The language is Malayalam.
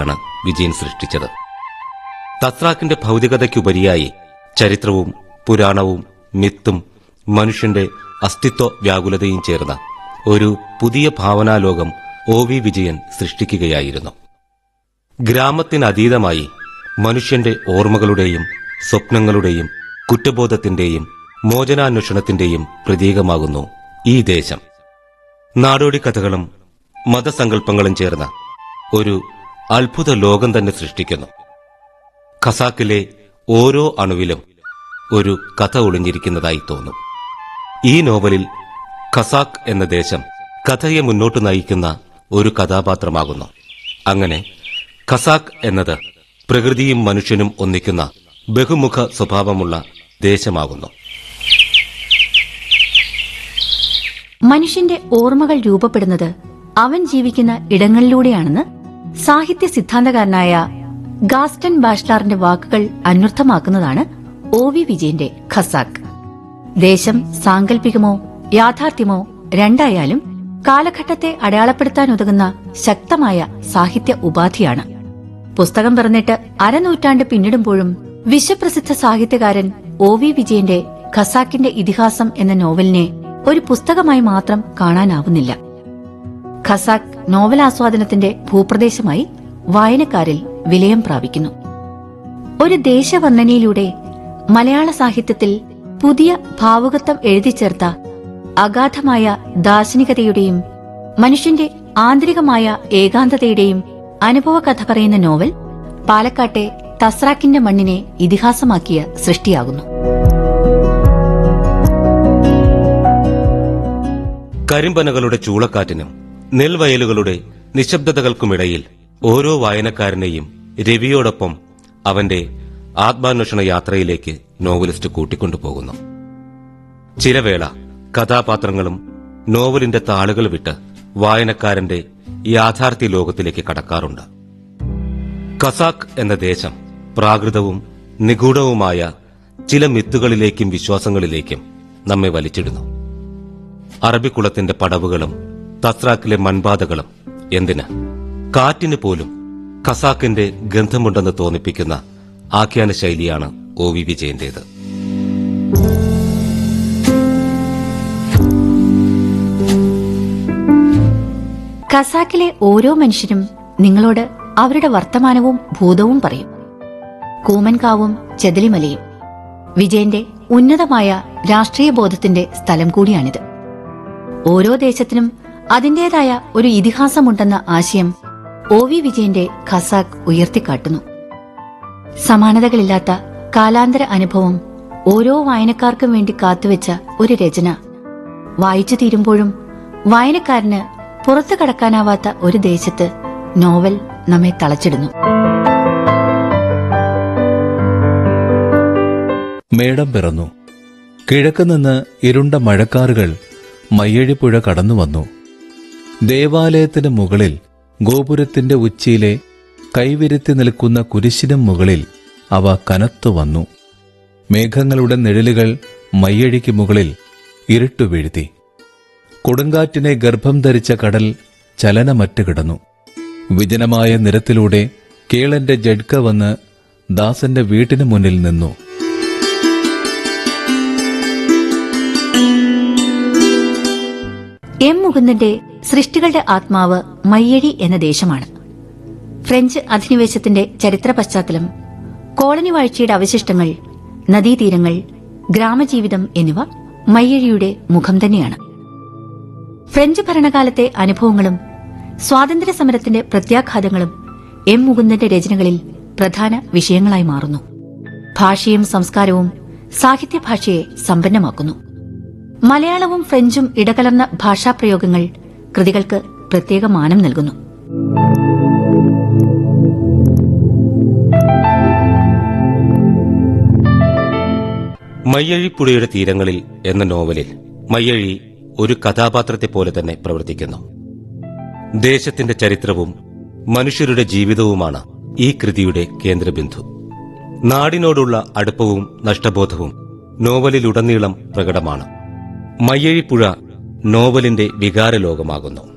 നോവലാണ് വിജയൻ സൃഷ്ടിച്ചത്. തസ്രാക്കിന്റെ ഭൗതികതയ്ക്കുപരിയായി ചരിത്രവും പുരാണവും മിത്തും മനുഷ്യന്റെ അസ്തിത്വ വ്യാകുലതയും ചേർന്ന ഒരു പുതിയ ഭാവനാലോകം OV വിജയൻ സൃഷ്ടിക്കുകയായിരുന്നു. ഗ്രാമത്തിനതീതമായി മനുഷ്യന്റെ ഓർമ്മകളുടെയും സ്വപ്നങ്ങളുടെയും കുറ്റബോധത്തിന്റെയും മോചനാന്വേഷണത്തിന്റെയും പ്രതീകമാകുന്നു ഈ ദേശം. നാടോടി കഥകളും മതസങ്കല്പങ്ങളും ചേർന്ന ഒരു അത്ഭുത ലോകം തന്നെ സൃഷ്ടിക്കുന്നു. ഖസാക്കിലെ ഓരോ അണുവിലും ഒരു കഥ ഒളിഞ്ഞിരിക്കുന്നതായി തോന്നും. ഈ നോവലിൽ ഖസാക്ക് എന്ന ദേശം കഥയെ മുന്നോട്ട് നയിക്കുന്ന ഒരു കഥാപാത്രമാകുന്നു. അങ്ങനെ ഖസാക്ക് എന്നത് പ്രകൃതിയും മനുഷ്യനും ഒന്നിക്കുന്ന ബഹുമുഖ സ്വഭാവമുള്ള ദേശമാകുന്നു. മനുഷ്യന്റെ ഓർമ്മകൾ രൂപപ്പെടുന്നത് അവൻ ജീവിക്കുന്ന ഇടങ്ങളിലൂടെയാണെന്ന് സാഹിത്യ സിദ്ധാന്തകാരനായ ഗാസ്റ്റൺ ബാഷ്ലാറിന്റെ വാക്കുകൾ അന്വർത്ഥമാക്കുന്നതാണ് OV വിജയന്റെ ഖസാക്ക്. ദേശം സാങ്കല്പികമോ യാഥാർത്ഥ്യമോ രണ്ടായാലും കാലഘട്ടത്തെ അടയാളപ്പെടുത്താനുതകുന്ന ശക്തമായ സാഹിത്യ ഉപാധിയാണ്. പുസ്തകം പിറന്നിട്ട് അരനൂറ്റാണ്ട് പിന്നിടുമ്പോഴും വിശ്വപ്രസിദ്ധ സാഹിത്യകാരൻ OV വിജയന്റെ ഖസാക്കിന്റെ ഇതിഹാസം എന്ന നോവലിനെ ഒരു പുസ്തകമായി മാത്രം കാണാനാവുന്നില്ല. ഖസാക്ക് നോവലാസ്വാദനത്തിന്റെ ഭൂപ്രദേശമായി വായനക്കാരിൽ വിലയം പ്രാപിക്കുന്നു. ഒരു ദേശവർണ്ണനയിലൂടെ മലയാള സാഹിത്യത്തിൽ പുതിയ ഭാവുകത്വം എഴുതിച്ചേർത്ത അഗാധമായ ദാർശനികതയുടെയും മനുഷ്യന്റെ ആന്തരികമായ ഏകാന്തതയുടെയും അനുഭവ കഥ പറയുന്ന നോവൽ പാലക്കാട്ടെ തസ്രാക്കിന്റെ മണ്ണിനെ ഇതിഹാസമാക്കിയ സൃഷ്ടിയാകുന്നു. കരിമ്പനകളുടെ ചൂളക്കാറ്റിനും നെൽവയലുകളുടെ നിശബ്ദതകൾക്കുമിടയിൽ ഓരോ വായനക്കാരനെയും രവിയോടൊപ്പം അവന്റെ ആത്മാന്വേഷണ യാത്രയിലേക്ക് നോവലിസ്റ്റ് കൂട്ടിക്കൊണ്ടുപോകുന്നു. ചില വേള കഥാപാത്രങ്ങളും നോവലിന്റെ താളുകൾ വിട്ട് വായനക്കാരന്റെ യാഥാർത്ഥ്യ ലോകത്തിലേക്ക് കടക്കാറുണ്ട്. ഖസാക്ക് എന്ന ദേശം പ്രാകൃതവും നിഗൂഢവുമായ ചില മിത്തുകളിലേക്കും വിശ്വാസങ്ങളിലേക്കും നമ്മെ വലിച്ചിടുന്നു. അറബിക്കുളത്തിന്റെ പടവുകളും തസ്രാക്കിലെ മൺപാതകളും എന്തിന്, കാറ്റിന് പോലും ഖസാക്കിന്റെ ഗന്ധമുണ്ടെന്ന് തോന്നിപ്പിക്കുന്ന ആഖ്യാന ശൈലിയാണ് OV വിജയന്റേത്. ഖസാക്കിലെ ഓരോ മനുഷ്യരും നിങ്ങളോട് അവരുടെ വർത്തമാനവും ഭൂതവും പറയും. കൂമൻകാവും ചെതലിമലയും വിജയന്റെ ഉന്നതമായ രാഷ്ട്രീയ ബോധത്തിന്റെ സ്ഥലം കൂടിയാണിത്. ഓരോ ദേശത്തിനും അതിന്റേതായ ഒരു ഇതിഹാസമുണ്ടെന്ന ആശയം OV വിജയന്റെ ഖസാക്ക് ഉയർത്തിക്കാട്ടുന്നു. സമാനതകളില്ലാത്ത കാലാന്തര അനുഭവം ഓരോ വായനക്കാർക്കും വേണ്ടി കാത്തുവെച്ച ഒരു രചന. വായിച്ചു തീരുമ്പോഴും വായനക്കാരന് പുറത്തു കടക്കാനാവാത്ത ഒരു ദേശത്ത് നോവൽ നമ്മെ തളച്ചിടുന്നു. മേടം പിറന്നു. കിഴക്കുനിന്ന് ഇരുണ്ട മഴക്കാറുകൾ മയ്യഴിപ്പുഴ കടന്നുവന്നു. ദേവാലയത്തിന് മുകളിൽ ഗോപുരത്തിന്റെ ഉച്ചിയിലെ കൈവിരുത്തി നിൽക്കുന്ന കുരിശിനും മുകളിൽ അവ കനത്തു വന്നു. മേഘങ്ങളുടെ നിഴലുകൾ മയ്യഴിക്ക് മുകളിൽ ഇരുട്ടു വീഴ്ത്തി. കൊടുങ്കാറ്റിനെ ഗർഭം ധരിച്ച കടൽ ചലനമറ്റ് കിടന്നു. വിജനമായ നിരത്തിലൂടെ കേളന്റെ ജഡ്ക വന്ന് ദാസന്റെ വീട്ടിന് മുന്നിൽ നിന്നു. M. മുകുന്ദന്റെ സൃഷ്ടികളുടെ ആത്മാവ് മയ്യഴി എന്ന ദേശമാണ്. ഫ്രഞ്ച് അധിനിവേശത്തിന്റെ ചരിത്ര പശ്ചാത്തലം, കോളനി വാഴ്ചയുടെ അവശിഷ്ടങ്ങൾ, നദീതീരങ്ങൾ, ഗ്രാമജീവിതം എന്നിവ മയ്യഴിയുടെ മുഖം തന്നെയാണ്. ഫ്രഞ്ച് ഭരണകാലത്തെ അനുഭവങ്ങളും സ്വാതന്ത്ര്യ സമരത്തിന്റെ പ്രത്യാഘാതങ്ങളും M. മുകുന്ദന്റെ രചനകളിൽ പ്രധാന വിഷയങ്ങളായി മാറുന്നു. ഭാഷയും സംസ്കാരവും സാഹിത്യഭാഷയെ സമ്പന്നമാക്കുന്നു. മലയാളവും ഫ്രഞ്ചും ഇടകലർന്ന ഭാഷാപ്രയോഗങ്ങൾ കൃതികൾക്ക് പ്രത്യേക മാനം നൽകുന്നു. മയ്യഴിപ്പുഴയുടെ തീരങ്ങളിൽ എന്ന നോവലിൽ മയ്യഴി ഒരു കഥാപാത്രത്തെ പോലെ തന്നെ പ്രവർത്തിക്കുന്നു. ദേശത്തിന്റെ ചരിത്രവും മനുഷ്യരുടെ ജീവിതവുമാണ് ഈ കൃതിയുടെ കേന്ദ്രബിന്ദു. നാടിനോടുള്ള അടുപ്പവും നഷ്ടബോധവും നോവലിലുടനീളം പ്രകടമാണ്. മയ്യഴിപ്പുഴ നോവലിന്റെ വികാരലോകമാകുന്നു.